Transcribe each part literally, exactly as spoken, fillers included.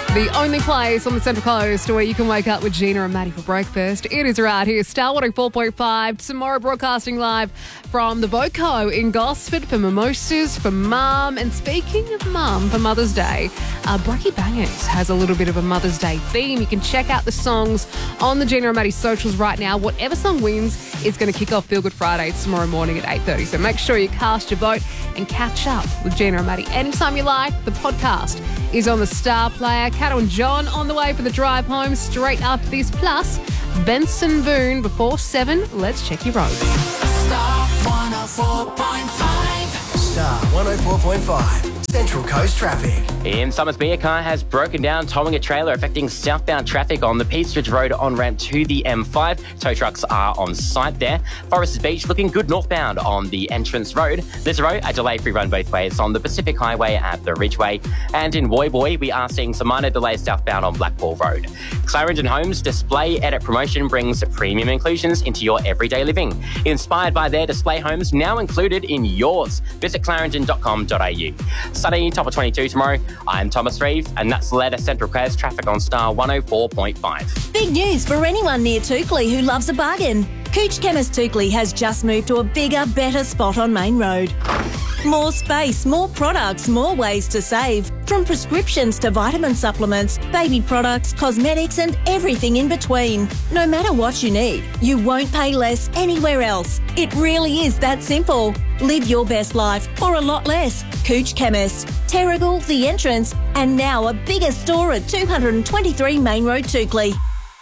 The only place on the Central Coast where you can wake up with Gina and Maddie for breakfast. It is right here, Star one oh four point five. Tomorrow broadcasting live from the Boco in Gosford for mimosas for Mum. And speaking of Mum, for Mother's Day, uh, Brakey Bangers has a little bit of a Mother's Day theme. You can check out the songs on the Gina and Maddie socials right now. Whatever song wins is going to kick off Feel Good Fridays tomorrow morning at eight thirty. So make sure you cast your vote and catch up with Gina and Maddie anytime you like. The podcast is on the Star Player. Cato and John on the way for the drive home straight after this. Plus, Benson Boone before seven. Let's check your roads. Star one oh four point five. Star one oh four point five. Central Coast traffic. In Somersby, a car has broken down, towing a trailer affecting southbound traffic on the Peastridge Road on-ramp to the M five. Tow trucks are on site there. Foresters Beach looking good northbound on the Entrance Road. There's a road, a delay-free run both ways on the Pacific Highway at the Ridgeway. And in Woy Woy, we are seeing some minor delays southbound on Blackpool Road. Clarendon Homes Display Edit promotion brings premium inclusions into your everyday living. Inspired by their display homes, now included in yours. Visit clarendon dot com dot a u. Sunny, top of twenty-two tomorrow. I'm Thomas Reeve, and that's the latest Central Coast traffic on Star one oh four point five. Big news for anyone near Toukley who loves a bargain. Cooch Chemist Toukley has just moved to a bigger, better spot on Main Road. More space, more products, more ways to save. From prescriptions to vitamin supplements, baby products, cosmetics and everything in between. No matter what you need, you won't pay less anywhere else. It really is that simple. Live your best life for a lot less. Cooch Chemist, Terrigal, The Entrance, and now a bigger store at two twenty-three Main Road, Toukley.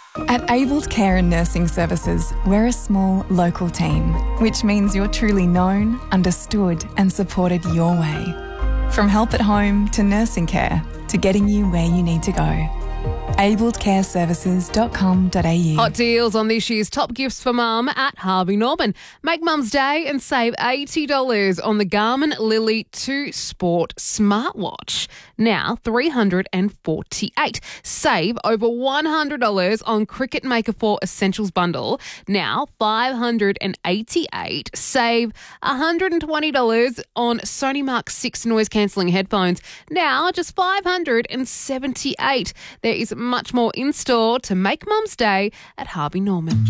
At Abled Care and Nursing Services, we're a small local team, which means you're truly known, understood and supported your way. From help at home to nursing care to getting you where you need to go. abled care services dot com dot a u. Hot deals on this year's top gifts for Mum at Harvey Norman. Make Mum's Day and save eighty dollars on the Garmin Lily two Sport smartwatch. Now three hundred forty-eight dollars. Save over one hundred dollars on Cricket Maker four Essentials Bundle. Now five hundred eighty-eight dollars. Save one hundred twenty dollars on Sony Mark six noise cancelling headphones. Now just five hundred seventy-eight dollars. There is much more in store to make Mum's Day at Harvey Norman.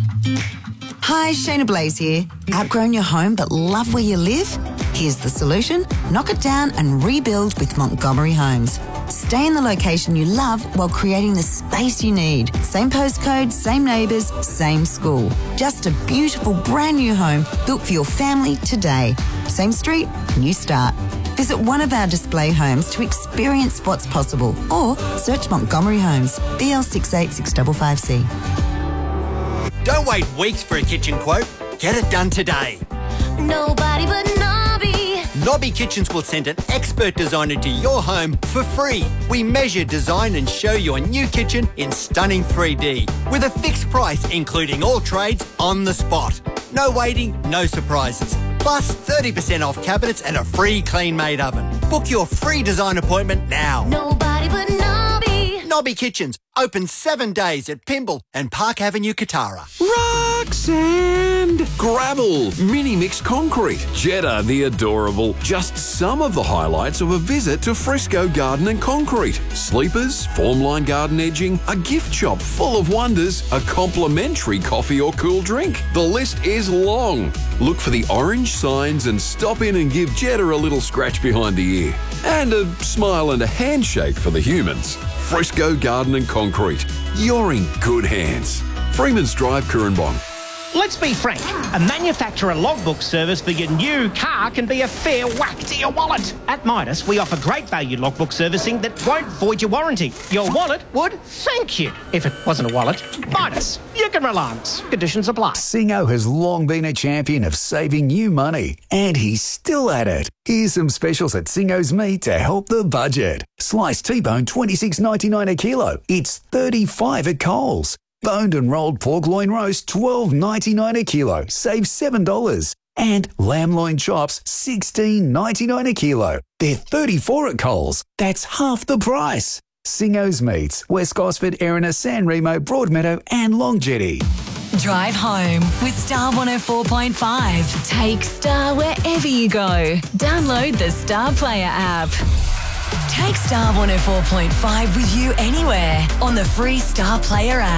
Hi, Shayna Blaze here. Outgrown your home but love where you live? Here's the solution. Knock it down and rebuild with Montgomery Homes. Stay in the location you love while creating the space you need. Same postcode, same neighbours, same school. Just a beautiful brand new home built for your family today. Same street, new start. Visit one of our display homes to experience what's possible or search Montgomery Homes, B L six eight six five five C. Don't wait weeks for a kitchen quote. Get it done today. Nobody but Nobby. Nobby Kitchens will send an expert designer to your home for free. We measure, design and show your new kitchen in stunning three D with a fixed price including all trades on the spot. No waiting, no surprises. Plus thirty percent off cabinets and a free clean-made oven. Book your free design appointment now. Nobody but Nobby. Nobby Kitchens, open seven days at Pymble and Park Avenue, Katara. Rock, sand, gravel, mini mixed concrete, Jetta the adorable. Just some of the highlights of a visit to Fresco Garden and Concrete. Sleepers, formline garden edging, a gift shop full of wonders, a complimentary coffee or cool drink. The list is long. Look for the orange signs and stop in and give Jetta a little scratch behind the ear. And a smile and a handshake for the humans. Fresco Garden and Concrete. You're in good hands. Freeman's Drive, Currumbong. Let's be frank, a manufacturer logbook service for your new car can be a fair whack to your wallet. At Midas, we offer great value logbook servicing that won't void your warranty. Your wallet would thank you. If it wasn't a wallet, Midas, you can rely on us. Conditions apply. Singo has long been a champion of saving you money, and he's still at it. Here's some specials at Singo's Meat to help the budget. Sliced T-bone twenty-six ninety-nine a kilo. It's thirty-five at Coles. Boned and rolled pork loin roast, twelve ninety-nine a kilo, save seven dollars. And lamb loin chops, sixteen ninety-nine a kilo. They're thirty-four at Coles. That's half the price. Singo's Meats, West Gosford, Erina, San Remo, Broadmeadow and Longjetty. Drive home with Star one oh four point five. Take Star wherever you go. Download the Star Player app. Take Star one oh four point five with you anywhere on the free Star Player app.